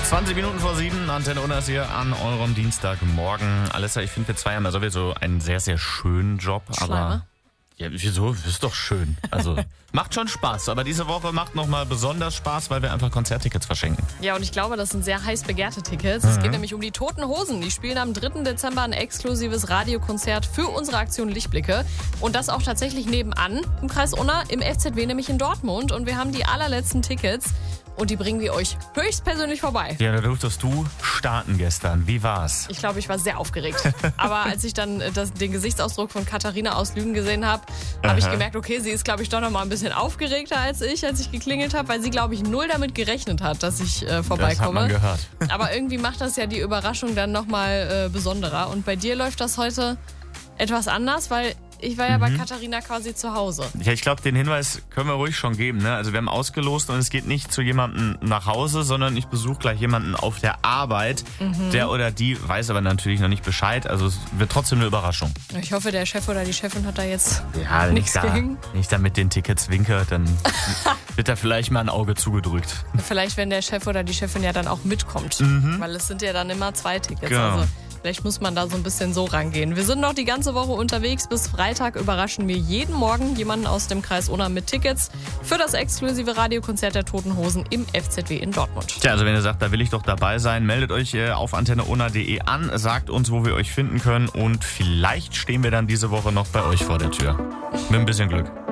20 Minuten vor 7, Antenne Unna ist hier an eurem Dienstagmorgen. Alessa, ich finde, wir zwei haben ja sowieso einen sehr, sehr schönen Job. Aber ja, wieso? Ist doch schön. Also, macht schon Spaß. Aber diese Woche macht nochmal besonders Spaß, weil wir einfach Konzerttickets verschenken. Ja, und ich glaube, das sind sehr heiß begehrte Tickets. Es geht nämlich um die Toten Hosen. Die spielen am 3. Dezember ein exklusives Radiokonzert für unsere Aktion Lichtblicke. Und das auch tatsächlich nebenan im Kreis Unna, im FZW, nämlich in Dortmund. Und wir haben die allerletzten Tickets. Und die bringen wir euch höchstpersönlich vorbei. Ja, da durftest du starten gestern. Wie war's? Ich glaube, ich war sehr aufgeregt. Aber als ich dann den Gesichtsausdruck von Katharina aus Lügen gesehen habe, habe ich gemerkt, okay, sie ist, glaube ich, doch noch mal ein bisschen aufgeregter als ich geklingelt habe, weil sie, glaube ich, null damit gerechnet hat, dass ich vorbeikomme. Das hat man gehört. Aber irgendwie macht das ja die Überraschung dann noch mal besonderer. Und bei dir läuft das heute etwas anders, weil ich war ja bei Katharina quasi zu Hause. Ja, ich glaube, den Hinweis können wir ruhig schon geben. Ne? Also wir haben ausgelost und es geht nicht zu jemandem nach Hause, sondern ich besuche gleich jemanden auf der Arbeit. Der oder die weiß aber natürlich noch nicht Bescheid. Also es wird trotzdem eine Überraschung. Ich hoffe, der Chef oder die Chefin hat da jetzt nichts gegen. Wenn ich da mit den Tickets winke, dann wird da vielleicht mal ein Auge zugedrückt. Vielleicht, wenn der Chef oder die Chefin ja dann auch mitkommt. Weil es sind ja dann immer 2 Tickets. Genau. Also vielleicht muss man da so ein bisschen so rangehen. Wir sind noch die ganze Woche unterwegs. Bis Freitag überraschen wir jeden Morgen jemanden aus dem Kreis Unna mit Tickets für das exklusive Radiokonzert der Toten Hosen im FZW in Dortmund. Tja, also wenn ihr sagt, da will ich doch dabei sein, meldet euch auf antenneunna.de an, sagt uns, wo wir euch finden können und vielleicht stehen wir dann diese Woche noch bei euch vor der Tür. Mit ein bisschen Glück.